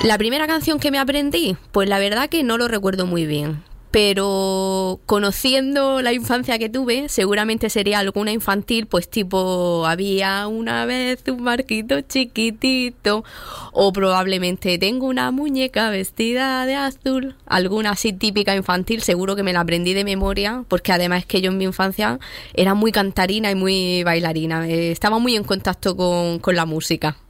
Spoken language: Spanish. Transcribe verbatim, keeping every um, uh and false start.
La primera canción que me aprendí, pues la verdad que no lo recuerdo muy bien. Pero conociendo la infancia que tuve, seguramente sería alguna infantil, pues tipo había una vez un barquito chiquitito, o probablemente tengo una muñeca vestida de azul, alguna así típica infantil, seguro que me la aprendí de memoria, porque además es que yo en mi infancia era muy cantarina y muy bailarina, eh, estaba muy en contacto con, con la música.